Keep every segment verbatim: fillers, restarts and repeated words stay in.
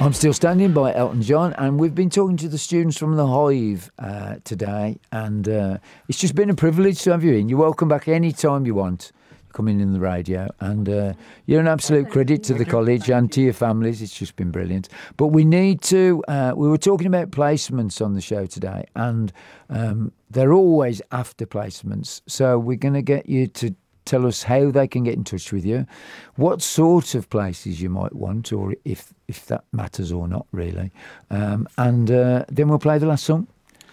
I'm still standing by Elton John, and we've been talking to the students from the Hive uh, today, and uh, it's just been a privilege to have you in. You're welcome back any time you want. Coming in the radio, and uh, you're an absolute credit to the college and to your families. It's just been brilliant. But we need to, uh, we were talking about placements on the show today, and um, they're always after placements. So we're going to get you to tell us how they can get in touch with you, what sort of places you might want, or if, if that matters or not, really. Um, and uh, then we'll play the last song.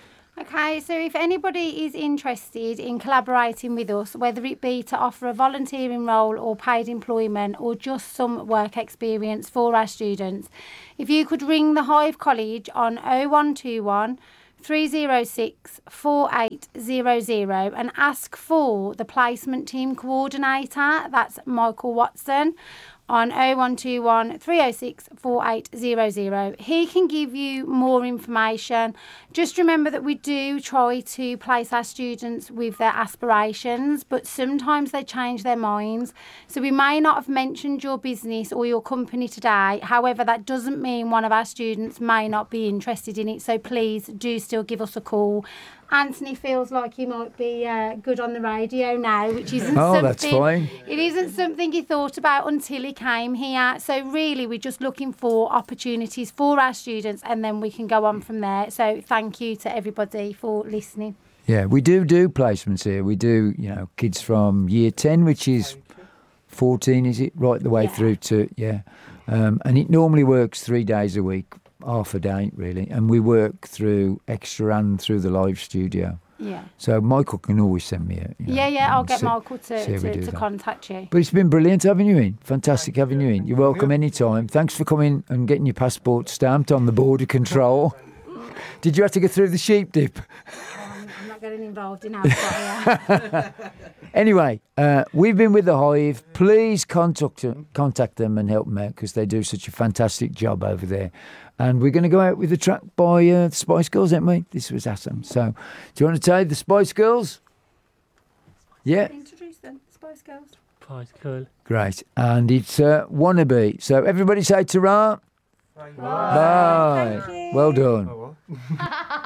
Okay, so if anybody is interested in collaborating with us, whether it be to offer a volunteering role or paid employment or just some work experience for our students, if you could ring the Hive College on oh one two one, three oh six, four eight zero zero and ask for the placement team coordinator, that's Michael Watson, on oh one two one, three oh six, four eight zero zero. He can give you more information. Just remember that we do try to place our students with their aspirations, but sometimes they change their minds. So we may not have mentioned your business or your company today. However, that doesn't mean one of our students may not be interested in it. So please do still give us a call. Anthony feels like he might be uh, good on the radio now, which isn't oh, something... that's fine. It isn't something he thought about until he came here. So really, we're just looking for opportunities for our students, and then we can go on from there. So thank you to everybody for listening. Yeah, we do do placements here. We do, you know, kids from year ten, which is fourteen, is it? Right the way Yeah. through to, yeah. Um, and it normally works three days a week. Half a day, really. And we work through Extra and through the live studio. Yeah. So Michael can always send me a... You know, Yeah, yeah, I'll get see- Michael to, see how we to, do to that. contact you. But it's been brilliant having you in. Fantastic having you in. You're welcome anytime. Thanks for coming and getting your passport stamped on the border control. Did you have to go through the sheep dip? I'm not getting involved in alcohol. Anyway, uh, we've been with the Hive. Please contact contact them and help them out, because they do such a fantastic job over there. And we're going to go out with a track by uh, the Spice Girls, aren't we? This was awesome. So, do you want to tell the Spice Girls? Yeah. Introduce them, Spice Girls. Spice Girl. Great. And it's uh, Wannabe. So everybody say ta-ra. Bye. Bye. Thank you. Well done.